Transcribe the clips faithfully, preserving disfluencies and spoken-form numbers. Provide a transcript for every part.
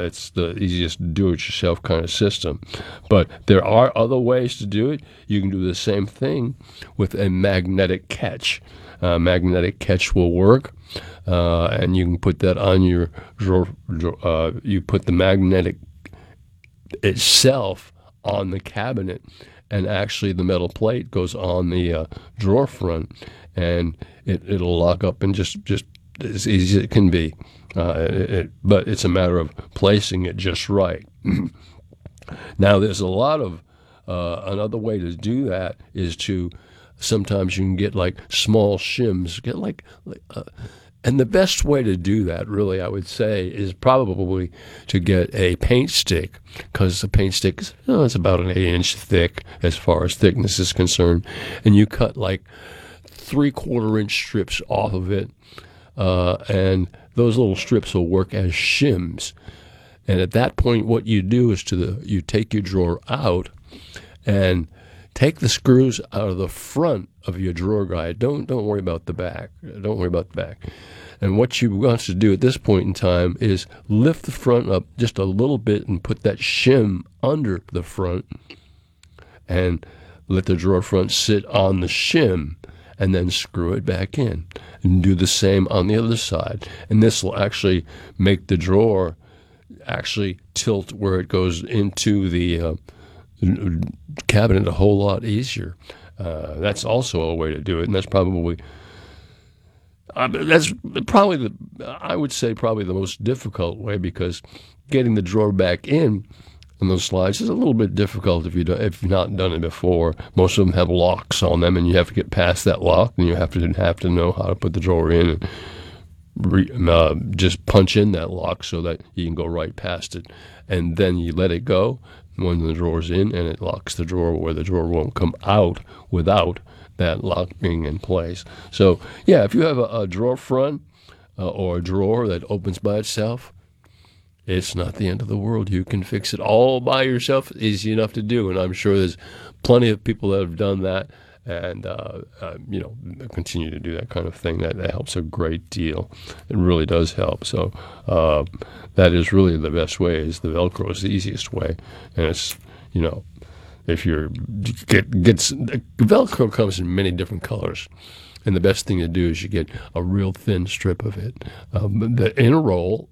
it's the easiest do-it-yourself kind of system. But there are other ways to do it. You can do the same thing with a magnetic catch. Uh, magnetic catch will work, uh, and you can put that on your drawer. Uh, you put the magnetic itself on the cabinet, and actually the metal plate goes on the uh, drawer front, and it, it'll lock up and just, just as easy as it can be. Uh, it, it, but it's a matter of placing it just right. Now, there's a lot of, uh, another way to do that is to, sometimes you can get like small shims, get like, like uh, and the best way to do that, really, I would say, is probably to get a paint stick, because the paint stick is you know, it's about an eight inch thick as far as thickness is concerned, and you cut like three quarter inch strips off of it, uh, and those little strips will work as shims. And at that point, what you do is to the you take your drawer out and take the screws out of the front of your drawer guide. Don't don't worry about the back. Don't worry about the back. And what you want to do at this point in time is lift the front up just a little bit and put that shim under the front, and let the drawer front sit on the shim, and then screw it back in. And do the same on the other side. And this will actually make the drawer actually tilt where it goes into the uh, cabinet a whole lot easier. Uh, that's also a way to do it, and that's probably uh, that's probably the I would say probably the most difficult way, because getting the drawer back in on those slides is a little bit difficult if you don't, if you've not done it before. Most of them have locks on them, and you have to get past that lock, and you have to have to know how to put the drawer in and re, uh, just punch in that lock so that you can go right past it, and then you let it go when the drawer's in, and it locks the drawer where the drawer won't come out without that lock being in place. So yeah, if you have a, a drawer front uh, or a drawer that opens by itself, it's not the end of the world. You can fix it all by yourself. It's easy enough to do, and I'm sure there's plenty of people that have done that, and uh, uh, you know, continue to do that kind of thing. That, that helps a great deal. It really does help. So uh, that is really the best way. Is the Velcro is the easiest way, and it's, you know, if you're get gets Velcro comes in many different colors. And the best thing to do is you get a real thin strip of it um, the, in a roll.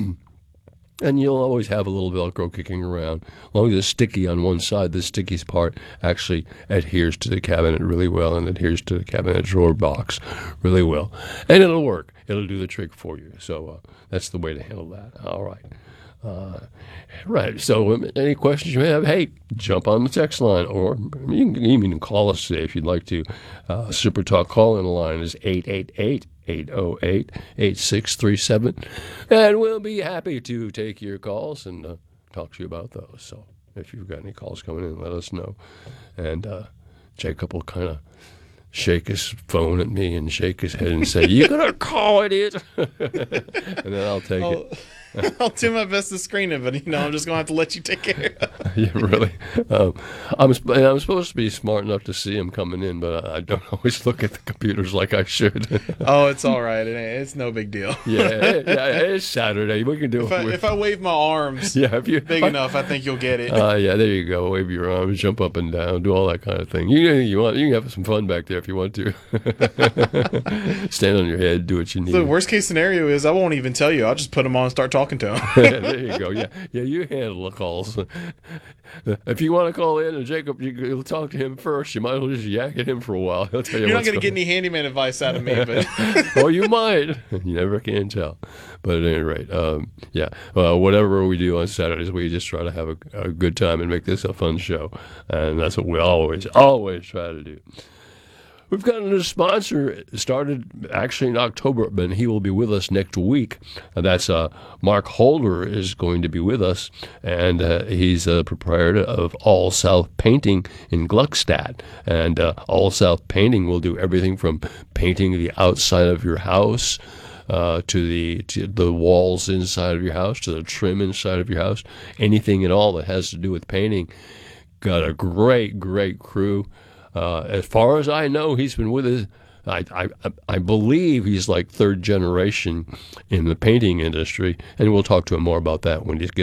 And you'll always have a little Velcro kicking around. As long as it's sticky on one side, the sticky part actually adheres to the cabinet really well, and adheres to the cabinet drawer box really well. And it'll work. It'll do the trick for you. So uh, that's the way to handle that. All right. Uh, right. So um, any questions you may have, hey, jump on the text line, or you can even call us today if you'd like to. Uh, Super Talk call-in line is eight eight eight, eight oh eight, eight six three seven, and we'll be happy to take your calls and uh, talk to you about those. So if you've got any calls coming in, let us know. And uh, Jacob will kind of shake his phone at me and shake his head and say, "You're gonna call it it," and then I'll take I'll, it. I'll do my best to screen it, but you know, I'm just gonna have to let you take care of it. Yeah, really. Um, I'm I'm supposed to be smart enough to see him coming in, but I don't always look at the computers like I should. Oh, it's all right. It ain't, it's no big deal. Yeah, yeah, it's Saturday. We can do If it. I, with, if I wave my arms yeah, if you big I, enough, I think you'll get it. Uh, yeah, there you go. Wave your arms, jump up and down, do all that kind of thing. You you want you can have some fun back there if you want to. Stand on your head, do what you need. The worst case scenario is I won't even tell you. I'll just put them on and start talking to them. There you go. Yeah, yeah. You handle the calls. If you want to call in, and Jacob, you, you'll talk to him first. You might as well just yak at him for a while. He'll tell you. You're not what's going to get going any handyman advice out of me, but or you might. You never can tell. But at any rate, um, yeah. Uh, whatever we do on Saturdays, we just try to have a, a good time and make this a fun show, and that's what we always, always try to do. We've got a new sponsor, started actually in October, but he will be with us next week. Uh, that's uh, Mark Holder is going to be with us, and uh, he's a proprietor of All South Painting in Gluckstadt. And uh, All South Painting will do everything from painting the outside of your house, Uh, to the to the walls inside of your house, to the trim inside of your house, anything at all that has to do with painting. Got a great, great crew. Uh, as far as I know, he's been with us. I, I I believe he's like third generation in the painting industry, and we'll talk to him more about that when he gets